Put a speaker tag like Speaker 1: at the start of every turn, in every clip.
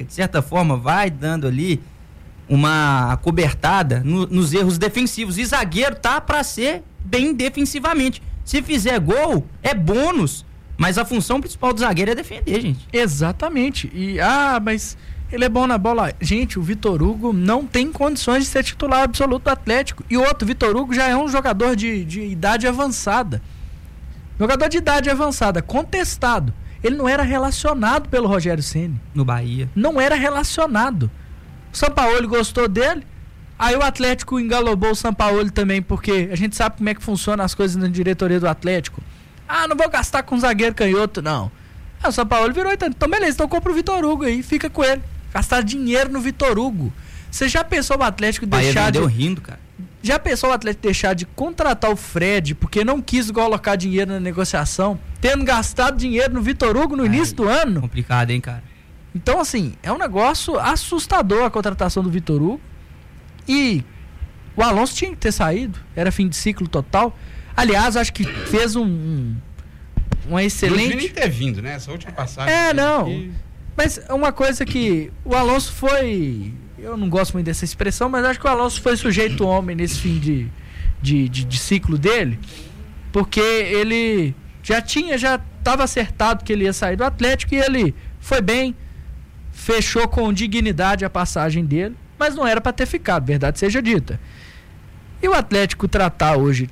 Speaker 1: de certa forma, vai dando ali uma cobertada nos erros defensivos. E zagueiro tá para ser bem defensivamente. Se fizer gol, é bônus. Mas a função principal do zagueiro é defender, gente.
Speaker 2: Exatamente. Mas ele é bom na bola. Gente, o Vitor Hugo não tem condições de ser titular absoluto do Atlético. E outro, o Vitor Hugo já é um jogador de idade avançada. Jogador de idade avançada, contestado. Ele não era relacionado pelo Rogério Ceni.
Speaker 1: No Bahia.
Speaker 2: Não era relacionado. O Sampaoli gostou dele. Aí o Atlético engalobou o Sampaoli também, porque a gente sabe como é que funciona as coisas na diretoria do Atlético. Não vou gastar com zagueiro canhoto, não. O Sampaoli virou, então beleza, então compra o Vitor Hugo aí, fica com ele. Gastar dinheiro no Vitor Hugo. Você já pensou o Atlético deixar de...
Speaker 1: rindo, cara.
Speaker 2: Já pensou o Atlético deixar de contratar o Fred porque não quis colocar dinheiro na negociação, tendo gastado dinheiro no Vitor Hugo no início do ano?
Speaker 1: Complicado, hein, cara?
Speaker 2: Então, assim, é um negócio assustador a contratação do Vitor Hugo. E o Alonso tinha que ter saído, era fim de ciclo total. Aliás, acho que fez uma excelente...
Speaker 3: Não devia nem ter vindo, né? Essa última passagem.
Speaker 2: Mas uma coisa que o Alonso foi... Eu não gosto muito dessa expressão, mas acho que o Alonso foi sujeito homem nesse fim de ciclo dele, porque ele já estava acertado que ele ia sair do Atlético e ele foi bem, fechou com dignidade a passagem dele, mas não era para ter ficado, verdade seja dita. E o Atlético tratar hoje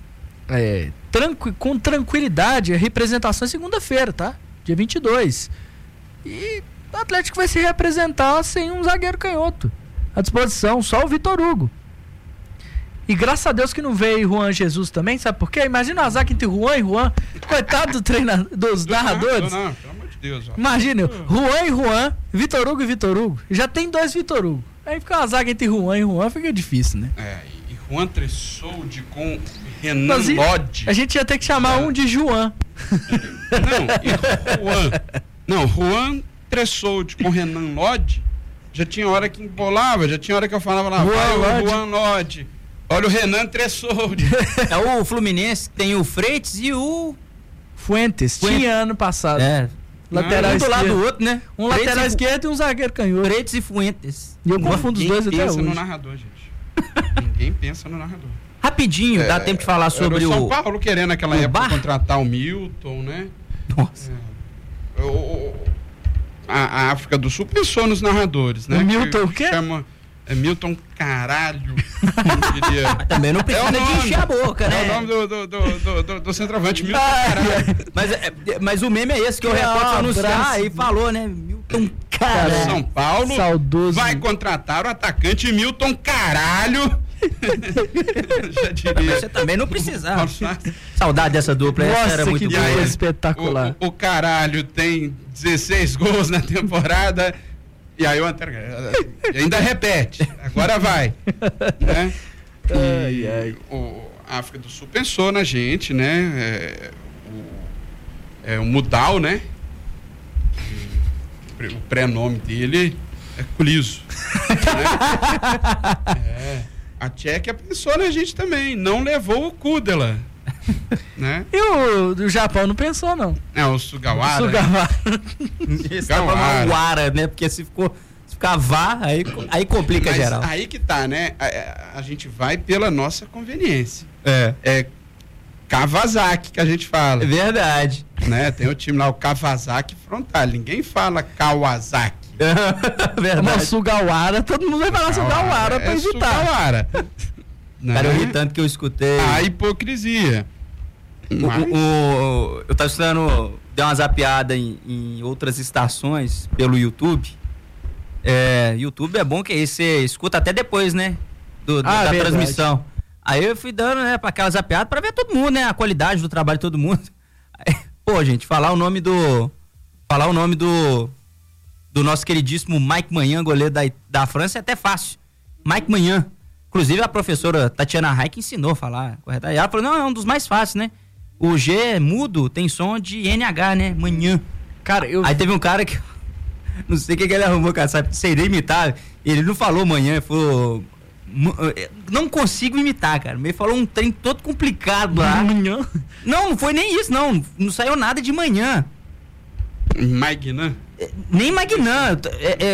Speaker 2: com tranquilidade a representação é segunda-feira, tá? Dia 22. E o Atlético vai se representar sem um zagueiro canhoto à disposição, só o Vitor Hugo. E graças a Deus que não veio Juan Jesus também, sabe por quê? Imagina o zaga entre Juan e Juan, coitado dos narradores.
Speaker 3: Não, pelo amor de Deus. Ó.
Speaker 2: Imagina, Juan e Juan, Vitor Hugo e Vitor Hugo. Já tem 2 Vitor Hugo. Aí fica uma zaga entre Juan e Juan, fica difícil, né?
Speaker 3: E Juan Tressoldi com Renan Lodge.
Speaker 2: A gente ia ter que chamar um de Juan.
Speaker 3: Juan Tressoldi com Renan Lodge, já tinha hora que embolava, já tinha hora que eu falava lá, Juan Lodge, olha o Renan Tressoldi.
Speaker 1: É o Fluminense, tem o Freitas e o
Speaker 2: Fuentes. Tinha ano passado. Lateral
Speaker 1: um do
Speaker 2: esquerdo.
Speaker 1: lado do outro, né?
Speaker 2: Um lateral esquerdo e um zagueiro canhoto.
Speaker 1: Freitas e Fuentes.
Speaker 2: E eu confundo os dois até hoje.
Speaker 3: Ninguém pensa no narrador, gente. Ninguém pensa no narrador.
Speaker 1: Rapidinho, dá tempo de falar sobre
Speaker 3: o São Paulo querendo naquela época contratar o Milton, né?
Speaker 1: Nossa.
Speaker 3: A África do Sul pensou nos narradores, né?
Speaker 2: O Milton o quê?
Speaker 3: Chama Milton Caralho.
Speaker 1: Também não precisa de encher a boca, né?
Speaker 3: É o nome do centroavante, Milton Caralho.
Speaker 1: Mas o meme é esse, que o repórter anunciar e falou, né? Milton Caralho.
Speaker 3: São Paulo
Speaker 2: saudoso.
Speaker 3: Vai contratar o atacante Milton Caralho. Já diria.
Speaker 1: Você também não precisava. Saudade dessa dupla.
Speaker 2: Nossa,
Speaker 1: essa era muito
Speaker 2: que
Speaker 1: boa.
Speaker 2: Espetacular.
Speaker 3: O Caralho tem 16 gols na temporada. E aí o ainda repete. Agora vai. Né? A África do Sul pensou na gente, né? O Mudal, né? O pré-nome dele é Culiso. Né? A Tchequia pensou na gente também, não levou o Kudela, né?
Speaker 2: E o Japão não pensou, não.
Speaker 3: O Sugawara.
Speaker 1: Esse tava Mauara, né? Porque se ficar vá, aí complica.
Speaker 3: Mas
Speaker 1: geral.
Speaker 3: Aí que tá, né? A gente vai pela nossa conveniência.
Speaker 1: É
Speaker 3: Kawasaki que a gente fala.
Speaker 1: É verdade.
Speaker 3: Né? Tem o time lá, o Kawasaki frontal. Ninguém fala Kawasaki.
Speaker 2: Verdade. Mas Sugawara, todo mundo vai falar Sugawara pra evitar.
Speaker 3: Sugawara.
Speaker 1: Cara, eu ri tanto que eu escutei.
Speaker 3: A hipocrisia.
Speaker 1: Eu tava estudando, dei uma zapeada em outras estações pelo YouTube. YouTube é bom que aí você escuta até depois, né? Da transmissão. Aí eu fui dando, né, pra aquela zapeada pra ver todo mundo, né? A qualidade do trabalho de todo mundo. Aí, gente, falar o nome do nosso queridíssimo Mike Maignan, goleiro da França, é até fácil. Mike Maignan. Inclusive a professora Tatiana Reich ensinou a falar, correto? Aí ela falou, não, é um dos mais fáceis, né? O G mudo tem som de NH, né? Manhã. Cara, Aí teve um cara que, não sei o que ele arrumou, cara, sabe? Seria imitar. Ele não falou manhã, ele falou... Não consigo imitar, cara. Ele falou um trem todo complicado lá.
Speaker 2: Manhã?
Speaker 1: Não foi nem isso, não. Não saiu nada de manhã.
Speaker 3: Maignan?
Speaker 1: Nem Maignan.